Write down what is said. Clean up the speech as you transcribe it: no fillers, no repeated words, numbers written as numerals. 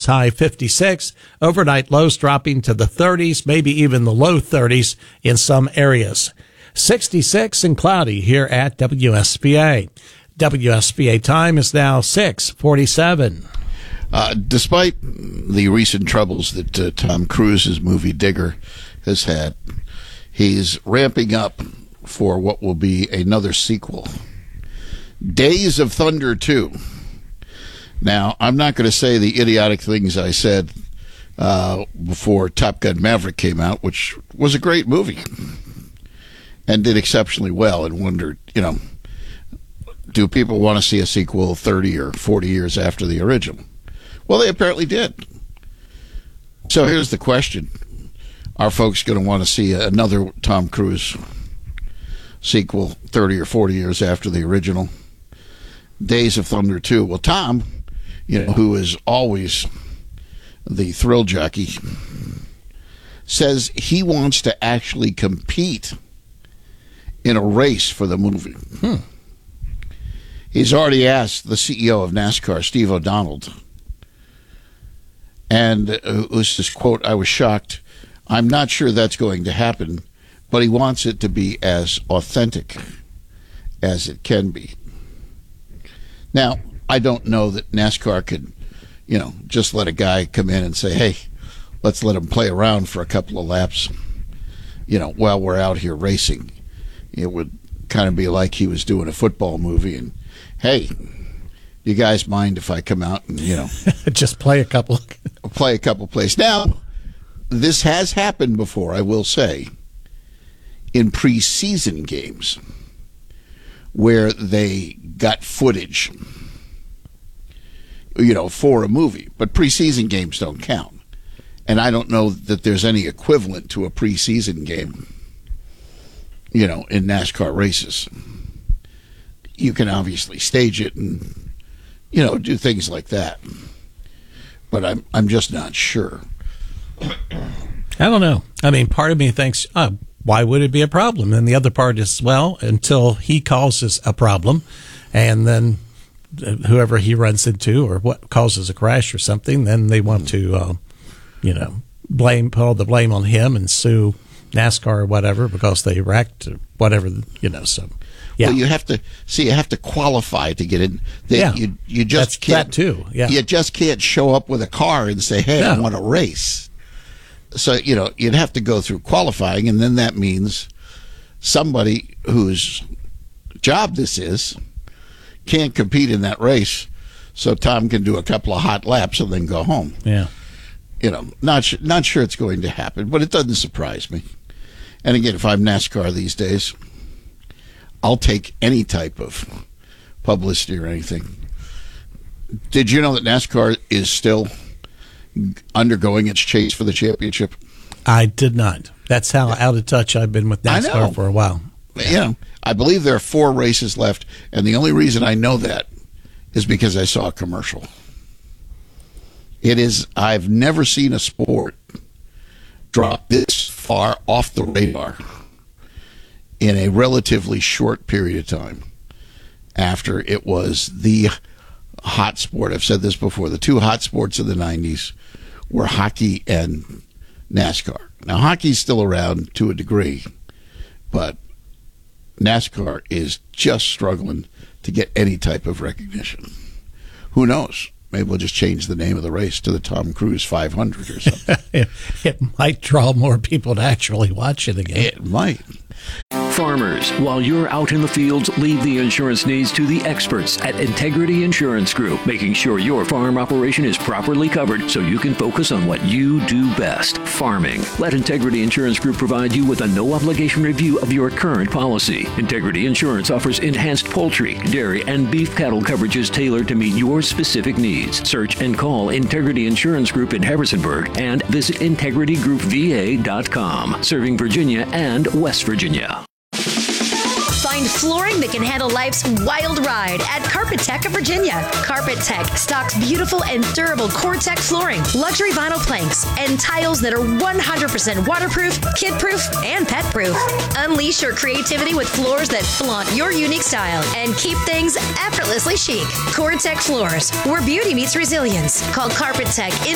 high 56. Overnight lows dropping to the 30s, maybe even the low 30s in some areas. 66 and cloudy here at WSBA. WSBA time is now 6:47. Despite the recent troubles that Tom Cruise's movie Digger has had, he's ramping up for what will be another sequel, Days of Thunder 2. Now, I'm not going to say the idiotic things I said before Top Gun Maverick came out, which was a great movie and did exceptionally well, and wondered, do people want to see a sequel 30 or 40 years after the original? Well, they apparently did. So here's the question. Are folks going to want to see another Tom Cruise sequel 30 or 40 years after the original? Days of Thunder 2. Well, Tom, who is always the thrill jockey, says he wants to actually compete in a race for the movie. He's already asked the CEO of NASCAR, Steve O'Donnell, and it was this quote, "I was shocked. I'm not sure that's going to happen, but he wants it to be as authentic as it can be." Now, I don't know that NASCAR could, just let a guy come in and say, "Hey, let's let him play around for a couple of laps, while we're out here racing." It would kind of be like he was doing a football movie and, "Hey, you guys mind if I come out and, just play a couple plays?" Now, this has happened before, I will say, in preseason games where they got footage, for a movie. But preseason games don't count. And I don't know that there's any equivalent to a preseason game, in NASCAR races. You can obviously stage it and, do things like that. But I'm just not sure. I don't know. I mean, part of me thinks, why would it be a problem? And the other part is, well, until he causes a problem, and then whoever he runs into or what causes a crash or something, then they want to, put all the blame on him and sue NASCAR or whatever because they wrecked or whatever, so. Yeah. Well, you have to qualify to get in. You just can't. That too. Yeah. You just can't show up with a car and say, "Hey, I want to race." So, you'd have to go through qualifying, and then that means somebody whose job this is can't compete in that race. So Tom can do a couple of hot laps and then go home. Yeah. Not sure it's going to happen, but it doesn't surprise me. And again, if I'm NASCAR these days, I'll take any type of publicity or anything. Did you know that NASCAR is still undergoing its chase for the championship? I did not. That's how out of touch I've been with NASCAR for a while. I believe there are 4 races left, and the only reason I know that is because I saw a commercial. I've never seen a sport drop this far off the radar in a relatively short period of time after it was the hot sport. I've said this before. The 2 hot sports of the 90s were hockey and NASCAR. Now, hockey's still around to a degree, but NASCAR is just struggling to get any type of recognition. Who knows? Maybe we'll just change the name of the race to the Tom Cruise 500 or something. It might draw more people to actually watch it again. It might. Farmers, while you're out in the fields, leave the insurance needs to the experts at Integrity Insurance Group, making sure your farm operation is properly covered so you can focus on what you do best, farming. Let Integrity Insurance Group provide you with a no-obligation review of your current policy. Integrity Insurance offers enhanced poultry, dairy, and beef cattle coverages tailored to meet your specific needs. Search and call Integrity Insurance Group in Harrisonburg and visit integritygroupva.com, serving Virginia and West Virginia. Find flooring that can handle life's wild ride at Carpet Tech of Virginia. Carpet Tech stocks beautiful and durable CoreTech flooring, luxury vinyl planks, and tiles that are 100% waterproof, kid-proof, and pet-proof. Unleash your creativity with floors that flaunt your unique style and keep things effortlessly chic. CoreTech Floors, where beauty meets resilience. Call Carpet Tech in